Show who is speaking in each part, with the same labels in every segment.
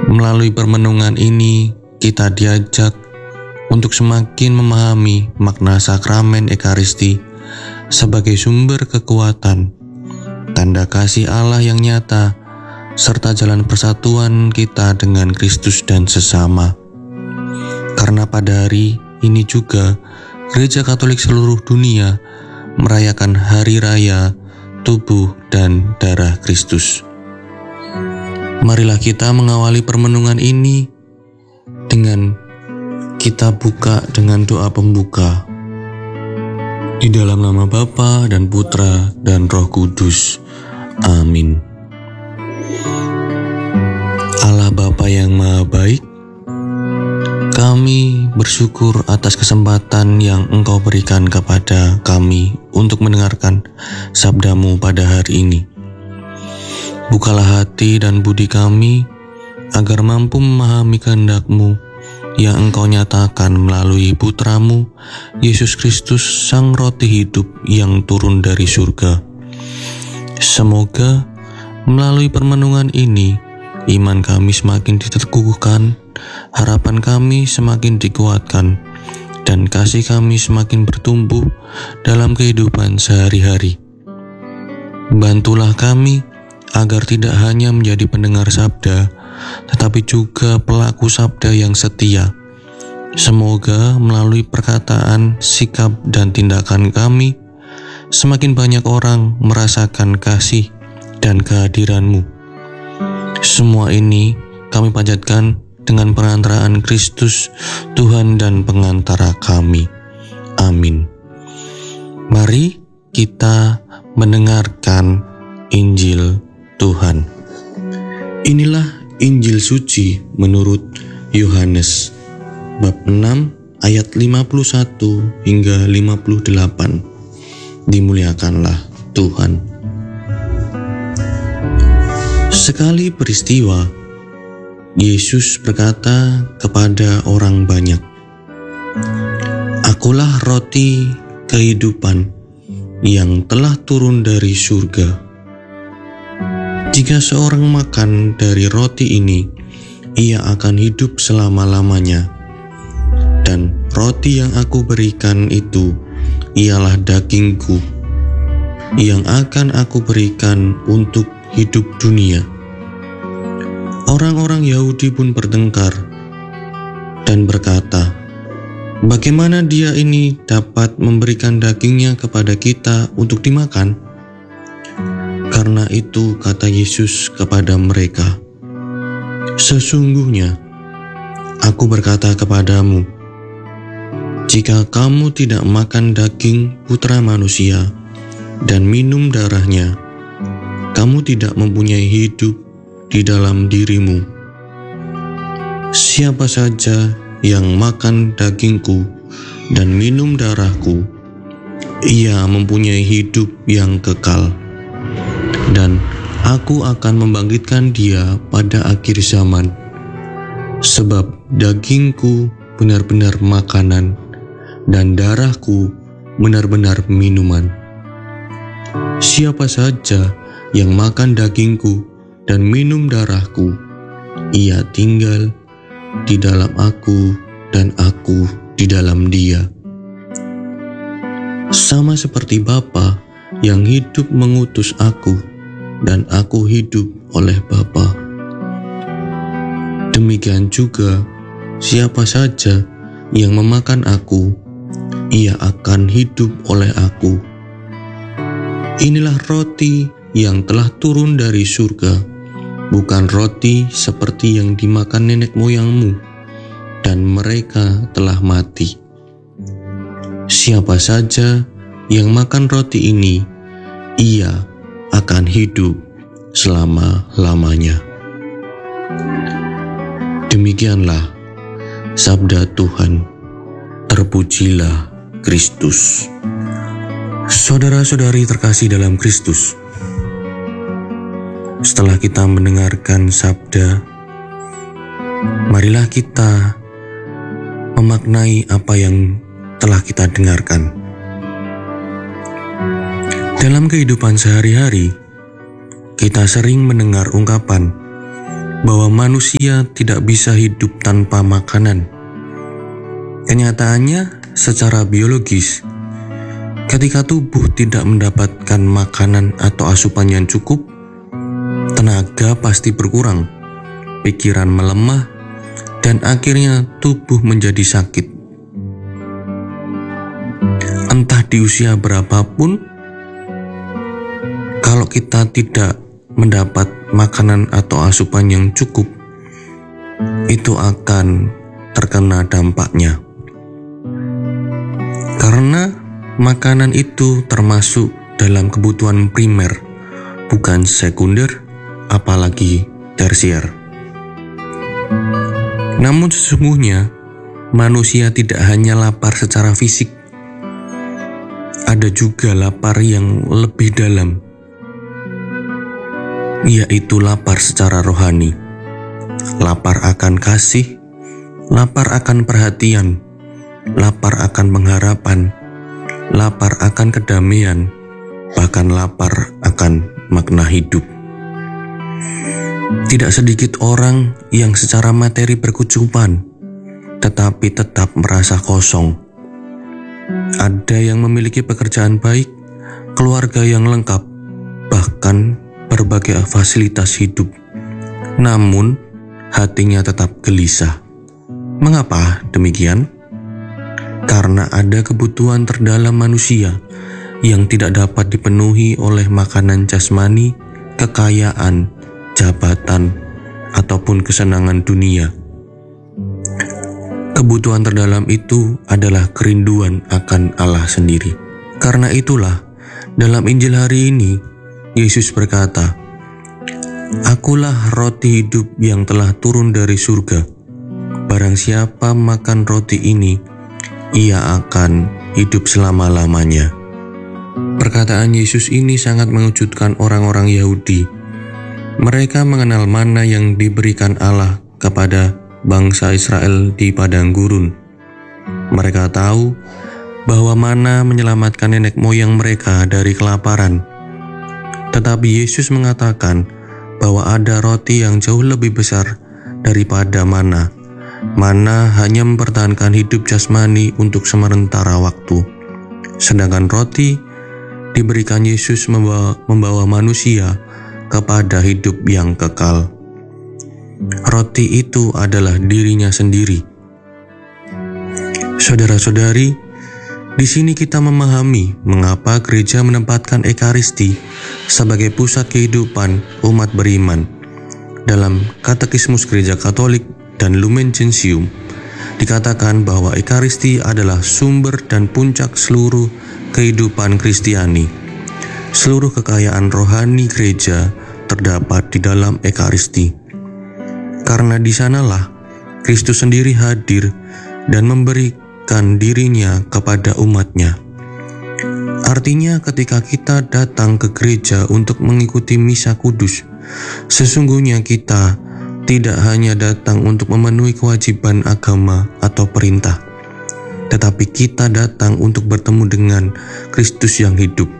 Speaker 1: Melalui permenungan ini, kita diajak untuk semakin memahami makna sakramen Ekaristi sebagai sumber kekuatan, tanda kasih Allah yang nyata, serta jalan persatuan kita dengan Kristus dan sesama. Karena pada hari ini juga, Gereja Katolik seluruh dunia merayakan Hari Raya Tubuh dan Darah Kristus. Marilah kita mengawali permenungan ini dengan kita buka dengan doa pembuka. Di dalam nama Bapa dan Putra dan Roh Kudus. Amin. Allah Bapa yang Maha Baik, kami bersyukur atas kesempatan yang Engkau berikan kepada kami untuk mendengarkan sabda-Mu pada hari ini. Bukalah hati dan budi kami agar mampu memahami kehendak-Mu yang Engkau nyatakan melalui Putra-Mu, Yesus Kristus, Sang Roti Hidup yang turun dari surga. Semoga melalui permenungan ini, iman kami semakin diteguhkan, harapan kami semakin dikuatkan, dan kasih kami semakin bertumbuh dalam kehidupan sehari-hari. Bantulah kami agar tidak hanya menjadi pendengar sabda, tetapi juga pelaku sabda yang setia. Semoga melalui perkataan, sikap, dan tindakan kami, semakin banyak orang merasakan kasih dan kehadiran-Mu. Semua ini kami panjatkan dengan perantaraan Kristus, Tuhan dan pengantara kami. Amin. Mari kita mendengarkan Injil Tuhan. Inilah Injil suci menurut Yohanes, bab 6 ayat 51 hingga 58. Dimuliakanlah Tuhan. Sekali peristiwa, Yesus berkata kepada orang banyak, "Akulah roti kehidupan yang telah turun dari surga. Jika seorang makan dari roti ini, ia akan hidup selama-lamanya. Dan roti yang aku berikan itu ialah dagingku, yang akan aku berikan untuk hidup dunia." Orang-orang Yahudi pun bertengkar dan berkata, "Bagaimana dia ini dapat memberikan dagingnya kepada kita untuk dimakan?" Karena itu kata Yesus kepada mereka, "Sesungguhnya aku berkata kepadamu, jika kamu tidak makan daging Putra Manusia dan minum darahnya, kamu tidak mempunyai hidup di dalam dirimu. Siapa saja yang makan dagingku dan minum darahku, ia mempunyai hidup yang kekal, dan aku akan membangkitkan dia pada akhir zaman. Sebab dagingku benar-benar makanan, dan darahku benar-benar minuman. Siapa saja yang makan dagingku dan minum darahku, ia tinggal di dalam aku dan aku di dalam dia. Sama seperti Bapa yang hidup mengutus aku, dan aku hidup oleh Bapa. Demikian juga siapa saja yang memakan aku, ia akan hidup oleh aku. Inilah roti yang telah turun dari surga, bukan roti seperti yang dimakan nenek moyangmu, dan mereka telah mati. Siapa saja yang makan roti ini, ia akan hidup selama-lamanya." Demikianlah sabda Tuhan. Terpujilah Kristus. Saudara-saudari terkasih dalam Kristus, setelah kita mendengarkan sabda, marilah kita memaknai apa yang telah kita dengarkan. Dalam kehidupan sehari-hari, kita sering mendengar ungkapan bahwa manusia tidak bisa hidup tanpa makanan. Kenyataannya, secara biologis, ketika tubuh tidak mendapatkan makanan atau asupan yang cukup, tenaga pasti berkurang, pikiran melemah, dan akhirnya tubuh menjadi sakit. Entah di usia berapapun, kalau kita tidak mendapat makanan atau asupan yang cukup, itu akan terkena dampaknya. Karena makanan itu termasuk dalam kebutuhan primer, bukan sekunder, apalagi tersier. Namun sesungguhnya, manusia tidak hanya lapar secara fisik, ada juga lapar yang lebih dalam, yaitu lapar secara rohani. Lapar akan kasih, lapar akan perhatian, lapar akan pengharapan, lapar akan kedamaian, bahkan lapar akan makna hidup. Tidak sedikit orang yang secara materi berkecukupan, tetapi tetap merasa kosong. Ada yang memiliki pekerjaan baik, keluarga yang lengkap, bahkan berbagai fasilitas hidup, namun hatinya tetap gelisah. Mengapa demikian? Karena ada kebutuhan terdalam manusia yang tidak dapat dipenuhi oleh makanan jasmani, kekayaan, jabatan, ataupun kesenangan dunia. Kebutuhan terdalam itu adalah kerinduan akan Allah sendiri. Karena itulah, dalam Injil hari ini, Yesus berkata, "Akulah roti hidup yang telah turun dari surga. Barang siapa makan roti ini, ia akan hidup selama-lamanya." Perkataan Yesus ini sangat mengejutkan orang-orang Yahudi. Mereka mengenal mana yang diberikan Allah kepada bangsa Israel di padang gurun. Mereka tahu bahwa mana menyelamatkan nenek moyang mereka dari kelaparan. Tetapi Yesus mengatakan bahwa ada roti yang jauh lebih besar daripada mana. Mana hanya mempertahankan hidup jasmani untuk sementara waktu. Sedangkan roti diberikan Yesus membawa manusia kepada hidup yang kekal. Roti itu adalah dirinya sendiri. Saudara-saudari, di sini kita memahami mengapa gereja menempatkan Ekaristi sebagai pusat kehidupan umat beriman. Dalam Katekismus Gereja Katolik dan Lumen Gentium, dikatakan bahwa Ekaristi adalah sumber dan puncak seluruh kehidupan Kristiani. Seluruh kekayaan rohani gereja terdapat di dalam Ekaristi. Karena di sanalah Kristus sendiri hadir dan memberikan dirinya kepada umatnya. Artinya ketika kita datang ke gereja untuk mengikuti misa kudus, sesungguhnya kita tidak hanya datang untuk memenuhi kewajiban agama atau perintah, tetapi kita datang untuk bertemu dengan Kristus yang hidup.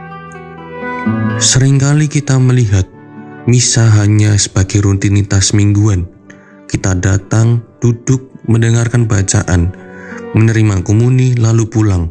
Speaker 1: Seringkali kita melihat misa hanya sebagai rutinitas mingguan. Kita datang, duduk, mendengarkan bacaan, menerima komuni, lalu pulang.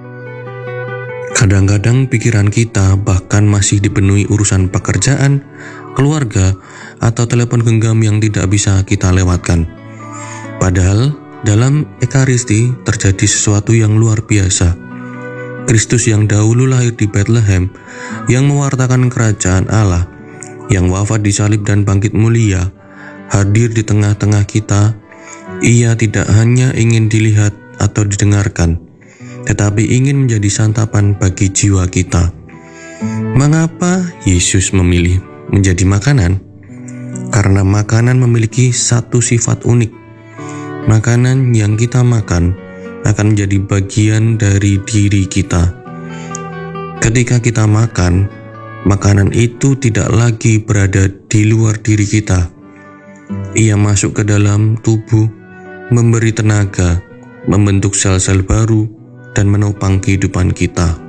Speaker 1: Kadang-kadang pikiran kita bahkan masih dipenuhi urusan pekerjaan, keluarga, atau telepon genggam yang tidak bisa kita lewatkan. Padahal dalam Ekaristi terjadi sesuatu yang luar biasa. Kristus yang dahulu lahir di Bethlehem, yang mewartakan kerajaan Allah, yang wafat disalib dan bangkit mulia, hadir di tengah-tengah kita. Ia tidak hanya ingin dilihat atau didengarkan, tetapi ingin menjadi santapan bagi jiwa kita. Mengapa Yesus memilih menjadi makanan? Karena makanan memiliki satu sifat unik. Makanan yang kita makan akan menjadi bagian dari diri kita. Ketika kita makan, makanan itu tidak lagi berada di luar diri kita. Ia masuk ke dalam tubuh, memberi tenaga, membentuk sel-sel baru, dan menopang kehidupan kita.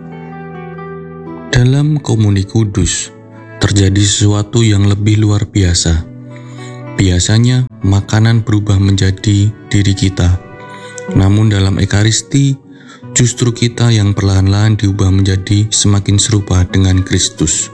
Speaker 1: Dalam komuni kudus, terjadi sesuatu yang lebih luar biasa. Biasanya makanan berubah menjadi diri kita. Namun dalam Ekaristi, justru kita yang perlahan-lahan diubah menjadi semakin serupa dengan Kristus.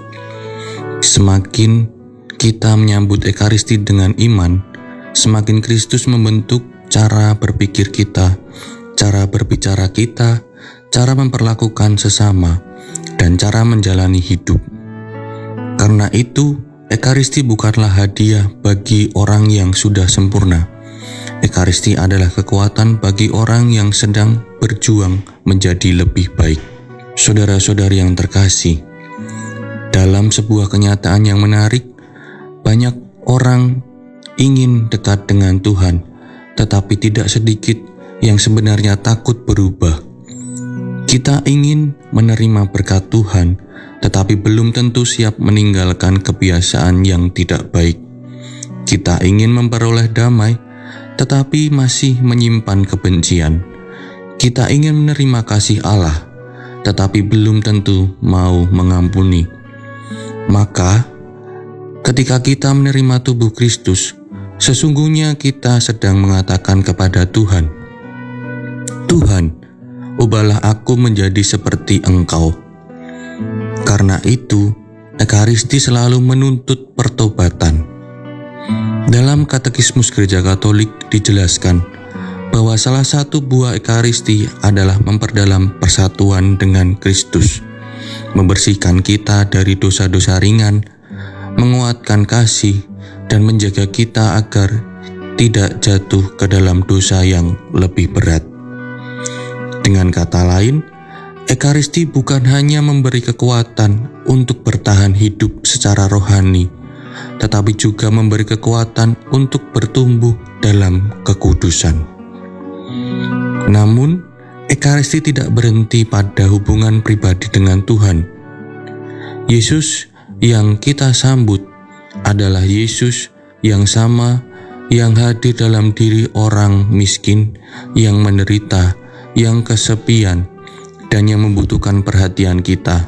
Speaker 1: Semakin kita menyambut Ekaristi dengan iman, semakin Kristus membentuk cara berpikir kita, cara berbicara kita, cara memperlakukan sesama, dan cara menjalani hidup. Karena itu, Ekaristi bukanlah hadiah bagi orang yang sudah sempurna. Ekaristi adalah kekuatan bagi orang yang sedang berjuang menjadi lebih baik. Saudara-saudari yang terkasih, dalam sebuah kenyataan yang menarik, banyak orang ingin dekat dengan Tuhan, tetapi tidak sedikit yang sebenarnya takut berubah. Kita ingin menerima berkat Tuhan, tetapi belum tentu siap meninggalkan kebiasaan yang tidak baik. Kita ingin memperoleh damai, tetapi masih menyimpan kebencian. Kita ingin menerima kasih Allah, tetapi belum tentu mau mengampuni. Maka, ketika kita menerima tubuh Kristus, sesungguhnya kita sedang mengatakan kepada Tuhan, "Tuhan, ubahlah aku menjadi seperti Engkau." Karena itu, Ekaristi selalu menuntut pertobatan. Dalam Katekismus Gereja Katolik dijelaskan bahwa salah satu buah Ekaristi adalah memperdalam persatuan dengan Kristus, membersihkan kita dari dosa-dosa ringan, menguatkan kasih, dan menjaga kita agar tidak jatuh ke dalam dosa yang lebih berat. Dengan kata lain, Ekaristi bukan hanya memberi kekuatan untuk bertahan hidup secara rohani, tetapi juga memberi kekuatan untuk bertumbuh dalam kekudusan. Namun, Ekaristi tidak berhenti pada hubungan pribadi dengan Tuhan. Yesus yang kita sambut adalah Yesus yang sama yang hadir dalam diri orang miskin, yang menderita, yang kesepian, dan yang membutuhkan perhatian kita.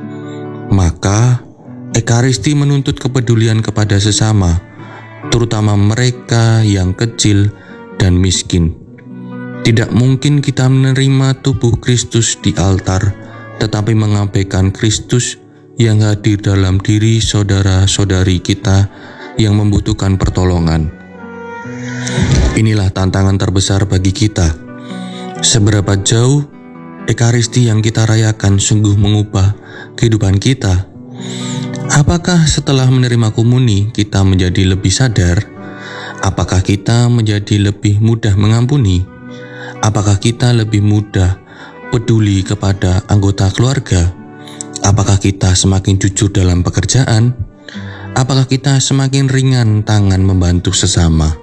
Speaker 1: Maka, Ekaristi menuntut kepedulian kepada sesama, terutama mereka yang kecil dan miskin. Tidak mungkin kita menerima tubuh Kristus di altar, tetapi mengabaikan Kristus yang hadir dalam diri saudara-saudari kita yang membutuhkan pertolongan. Inilah tantangan terbesar bagi kita. Seberapa jauh Ekaristi yang kita rayakan sungguh mengubah kehidupan kita? Apakah setelah menerima komuni kita menjadi lebih sadar? Apakah kita menjadi lebih mudah mengampuni? Apakah kita lebih mudah peduli kepada anggota keluarga? Apakah kita semakin jujur dalam pekerjaan? Apakah kita semakin ringan tangan membantu sesama?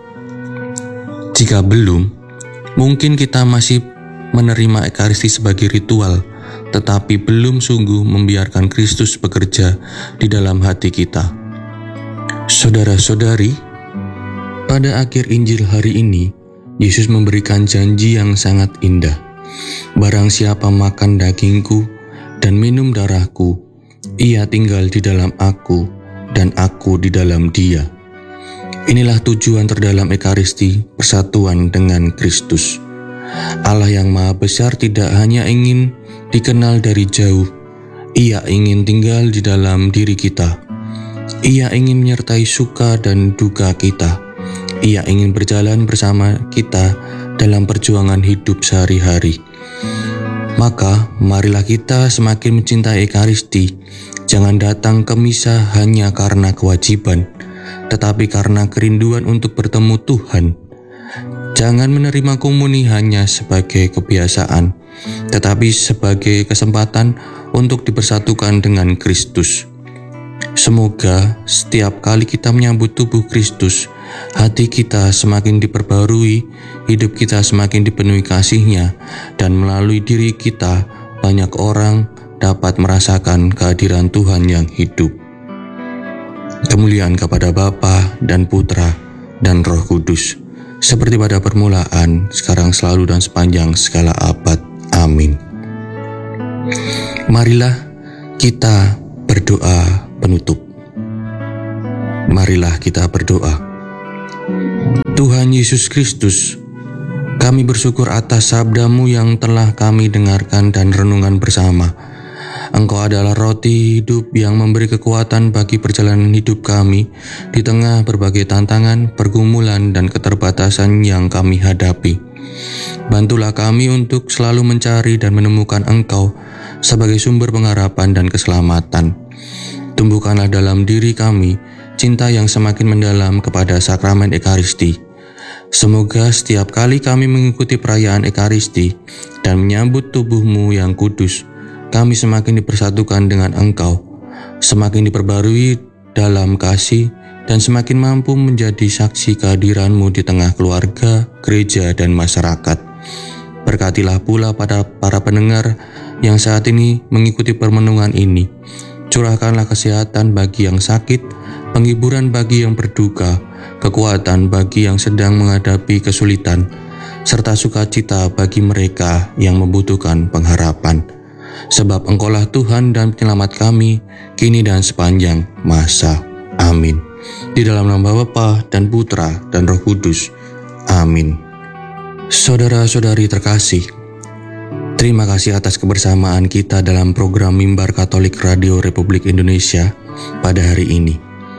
Speaker 1: Jika belum, mungkin kita masih menerima Ekaristi sebagai ritual, tetapi belum sungguh membiarkan Kristus bekerja di dalam hati kita. Saudara-saudari, pada akhir Injil hari ini, Yesus memberikan janji yang sangat indah. Barang siapa makan dagingku dan minum darahku, ia tinggal di dalam aku dan aku di dalam dia. Inilah tujuan terdalam Ekaristi, persatuan dengan Kristus. Allah yang Maha Besar tidak hanya ingin dikenal dari jauh, Ia ingin tinggal di dalam diri kita. Ia ingin menyertai suka dan duka kita. Ia ingin berjalan bersama kita dalam perjuangan hidup sehari-hari. Maka, marilah kita semakin mencintai Ekaristi. Jangan datang ke misa hanya karena kewajiban, tetapi karena kerinduan untuk bertemu Tuhan. Jangan menerima komuni hanya sebagai kebiasaan, tetapi sebagai kesempatan untuk dipersatukan dengan Kristus. Semoga setiap kali kita menyambut tubuh Kristus, hati kita semakin diperbarui, hidup kita semakin dipenuhi kasih-Nya, dan melalui diri kita banyak orang dapat merasakan kehadiran Tuhan yang hidup. Kemuliaan kepada Bapa dan Putra dan Roh Kudus, seperti pada permulaan, sekarang, selalu, dan sepanjang segala abad. Amin. Marilah kita berdoa penutup. Marilah kita berdoa. Tuhan Yesus Kristus, kami bersyukur atas sabda-Mu yang telah kami dengarkan dan renungan bersama. Engkau adalah roti hidup yang memberi kekuatan bagi perjalanan hidup kami di tengah berbagai tantangan, pergumulan, dan keterbatasan yang kami hadapi. Bantulah kami untuk selalu mencari dan menemukan Engkau sebagai sumber pengharapan dan keselamatan. Tumbuhkanlah dalam diri kami cinta yang semakin mendalam kepada sakramen Ekaristi. Semoga setiap kali kami mengikuti perayaan Ekaristi dan menyambut tubuh-Mu yang kudus, kami semakin dipersatukan dengan Engkau, semakin diperbarui dalam kasih, dan semakin mampu menjadi saksi kehadiran-Mu di tengah keluarga, gereja, dan masyarakat. Berkatilah pula pada para pendengar yang saat ini mengikuti permenungan ini. Curahkanlah kesehatan bagi yang sakit, penghiburan bagi yang berduka, kekuatan bagi yang sedang menghadapi kesulitan, serta sukacita bagi mereka yang membutuhkan pengharapan. Sebab Engkaulah Tuhan dan Penyelamat kami, kini dan sepanjang masa. Amin. Di dalam nama Bapa dan Putra dan Roh Kudus. Amin. Saudara-saudari terkasih, terima kasih atas kebersamaan kita dalam program Mimbar Katolik Radio Republik Indonesia pada hari ini.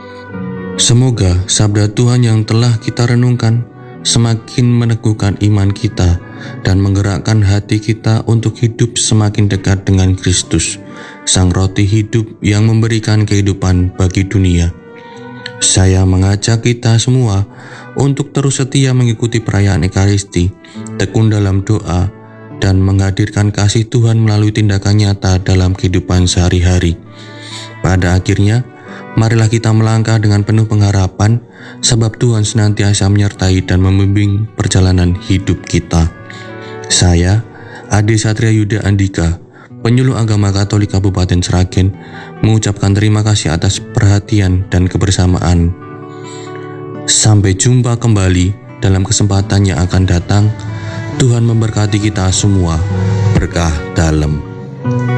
Speaker 1: Semoga sabda Tuhan yang telah kita renungkan semakin meneguhkan iman kita dan menggerakkan hati kita untuk hidup semakin dekat dengan Kristus, Sang Roti hidup yang memberikan kehidupan bagi dunia. Saya mengajak kita semua untuk terus setia mengikuti perayaan Ekaristi, tekun dalam doa, dan menghadirkan kasih Tuhan melalui tindakan nyata dalam kehidupan sehari-hari. Pada akhirnya, marilah kita melangkah dengan penuh pengharapan, sebab Tuhan senantiasa menyertai dan membimbing perjalanan hidup kita. Saya, Ade Satria Yuda Andika, penyuluh agama Katolik Kabupaten Sragen, mengucapkan terima kasih atas perhatian dan kebersamaan. Sampai jumpa kembali dalam kesempatan yang akan datang. Tuhan memberkati kita semua. Berkah dalam.